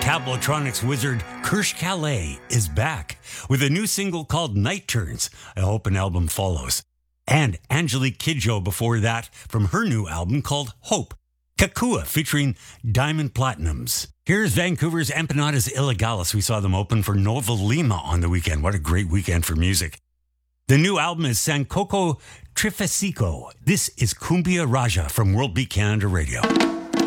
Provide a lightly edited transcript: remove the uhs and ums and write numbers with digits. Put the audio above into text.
Tablatronics wizard Kirsch Calais is back with a new single called Night Turns. I hope an album follows. And Angelique Kidjo before that from her new album called Hope. Kakua featuring Diamond Platinums. Here's Vancouver's Empanadas Ilegales. We saw them open for Nova Lima on the weekend. What a great weekend for music. The new album is Sancoco Trifesico. This is Cumbia Raja from World Beat Canada Radio.